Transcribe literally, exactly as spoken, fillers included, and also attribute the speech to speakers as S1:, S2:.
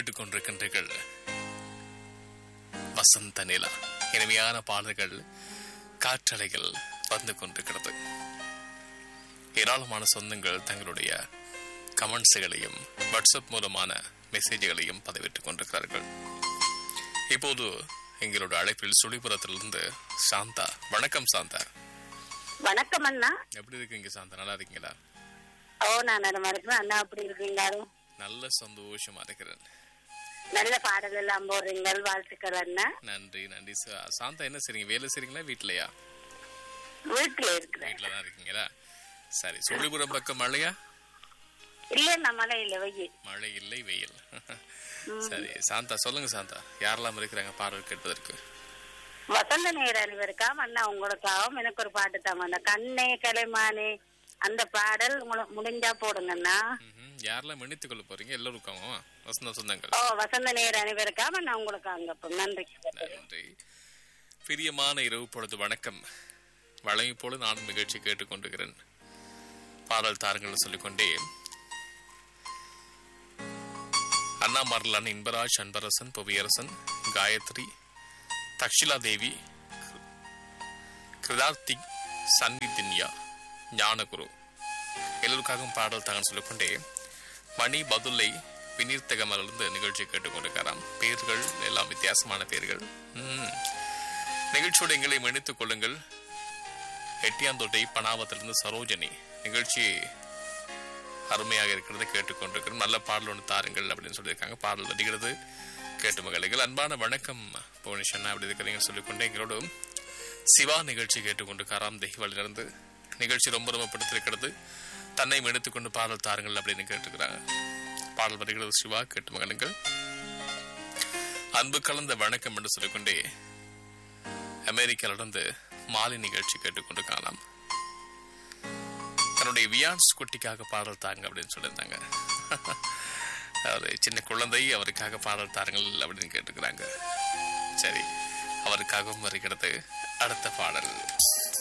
S1: கேட்டுக்கொண்டிருக்கின்றீர்கள் வசந்த நிலா. இனிமையான பாடல்கள் காற்றலைகள் வந்து கொண்டிருக்கிறது. ஏராளமான சொந்தங்கள் தங்களுடைய கமெண்ட்ஸுகளையும் வாட்ஸ்அப் மூலமான மெசேஜ்களையும் பதிவிட்டுக் கொண்டிருக்கிறார்கள். இப்போது எங்களோட அழைப்பில் சுழிபுரத்திலிருந்து சாந்தா. வணக்கம் சாந்தா.
S2: வணக்கம் அண்ணா.
S1: எப்படி இருக்கீங்க சாந்தா? நல்லா இருக்கீங்களா?
S2: ஓ, நான் நல்லா இருக்கேன். அண்ணா எப்படி இருக்கீங்க?
S1: நல்ல சந்தோஷமா இருக்கிறேன்.
S2: நல்ல பாடல் எல்லாம் போடுறீங்க, வாழ்த்துக்கள் அண்ணா.
S1: நன்றி நன்றி. சாந்தா என்ன செய்றீங்க? வேலை செய்றீங்களா வீட்லயா?
S2: வீட்டுல இருக்கிறேன்.
S1: வீட்டுல தான் இருக்கீங்களா? சரி. சுழிபுரம் பக்கம் மழையா?
S2: இல்ல, மழை இல்ல, வெயில்.
S1: மழை இல்லை, வெயில். சரி சாந்தா, சொல்லுங்க சாந்தா, யாரெல்லாம் இருக்கிறாங்க பாடல் கேட்பதற்கு?
S2: வசந்த நேர அனைவருக்காம் அண்ணா, உங்களுக்காகவும் எனக்கு ஒரு பாட்டு தாங்க அண்ணா. கண்ணே கலைமானே அந்த பாடல் உங்களுக்கு முடிஞ்சா போடுங்க அண்ணா.
S1: யாரெல்லாம் இணைத்துக் கொள்ள போறீங்க? எல்லோருக்கும் வசந்த சொந்தங்கள்.
S2: ஓ, வசந்த நேர அனைவருக்காம் அண்ணா, உங்களுக்காங்க. நன்றி
S1: நன்றி. பிரியமான இரவு பொழுது வணக்கம். வழங்கி போல நானும் நிகழ்ச்சி கேட்டுக்கொண்டிருக்கிறேன். பாடல் தாருங்கள் சொல்லிக்கொண்டே அண்ணா மரலான இன்பராஜ், அன்பரசன், புவியரசன், காயத்ரி, தக்ஷிலா தேவி, கிருதார்த்திக், சன்னிதின்யா, ஞானகுரு எல்லோருக்காகவும் பாடல் தாங்கன்னு சொல்லிக்கொண்டே மணி பதுல்லை வினீர்த்தகமிலிருந்து நிகழ்ச்சி கேட்டுக்கொண்டிருக்கிறாராம். பெயர்கள் எல்லாம் வித்தியாசமான பெயர்கள். நிகழ்ச்சியோடு எங்களை இணைத்துக் கொள்ளுங்கள். எட்டியாந்தோட்டை பனாவத்திலிருந்து சரோஜனி நிகழ்ச்சி அருமையாக இருக்கிறது, கேட்டுக்கொண்டிருக்கிறோம். நல்ல பாடல் ஒன்று தாருங்கள் அப்படின்னு சொல்லியிருக்காங்க. பாடல் அடிக்கிறது கேட்டு மகளிர்கள். அன்பான வணக்கம் புவனேஸ்வரன் அப்படி இருக்கிறீங்கன்னு சொல்லிக்கொண்டே எங்களோட சிவா நிகழ்ச்சி கேட்டுக்கொண்டிருக்காராம். தெய்வலிருந்து நிகழ்ச்சி ரொம்ப ரொம்ப பிடித்திருக்கிறது, தன்னை எடுத்துக்கொண்டு பாடல் தாருங்கள் அப்படின்னு கேட்டுக்கிறாங்க. பாடல் வருகிறது சிவா, கேட்டு மகளுங்கள். அன்பு கலந்த வணக்கம் என்று சொல்லிக்கொண்டே அமெரிக்காவிலிருந்து மாலை நிகழ்ச்சி கேட்டுக்கொண்டு காணலாம். தன்னுடைய வியான்ஸ் குட்டிக்காக பாடல் தாங்க அப்படின்னு சொல்லியிருந்தாங்க. அவர் சின்ன குழந்தை, அவருக்காக பாடல் தாருங்கள் அப்படின்னு கேட்டுக்கிறாங்க. சரி, அவருக்காகவும் வருகிறது அடுத்த பாடல்.